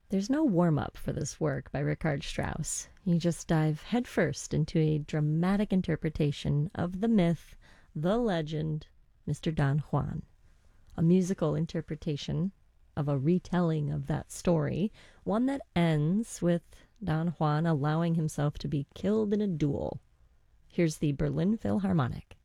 There's no warm-up for this work by Richard Strauss. You just dive headfirst into a dramatic interpretation of the myth, the legend, Mr. Don Juan. A musical interpretation of a retelling of that story, one that ends with Don Juan allowing himself to be killed in a duel. Here's the Berlin Philharmonic.